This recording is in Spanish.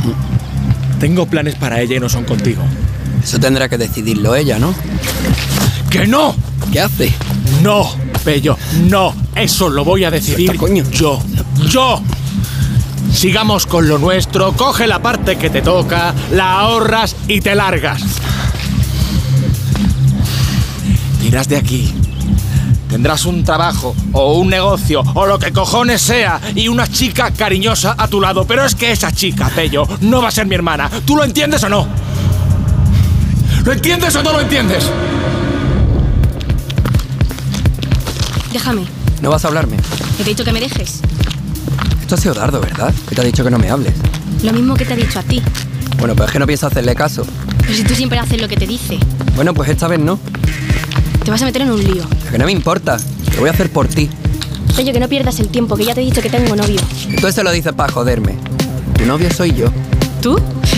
Tengo planes para ella y no son contigo. Eso tendrá que decidirlo ella, ¿no? ¡Que no! ¿Qué hace? No, Pello, no. Eso lo voy a decidir coño. yo. ¡Yo! Sigamos con lo nuestro, coge la parte que te toca, la ahorras y te largas. Irás de aquí. Tendrás un trabajo, o un negocio, o lo que cojones sea, y una chica cariñosa a tu lado. Pero es que esa chica, Pello, no va a ser mi hermana. ¿Tú lo entiendes o no? ¿Lo entiendes o no lo entiendes? Déjame. ¿No vas a hablarme? Te he dicho que me dejes. Esto ha sido Dardo, ¿verdad? Que te ha dicho que no me hables. Lo mismo que te ha dicho a ti. Bueno, pues es que no pienso hacerle caso. Pero si tú siempre haces lo que te dice. Bueno, pues esta vez no. Te vas a meter en un lío. Que no me importa. Lo voy a hacer por ti. Pello, que no pierdas el tiempo, que ya te he dicho que tengo novio. Entonces se lo dices para joderme. Tu novio soy yo. ¿Tú?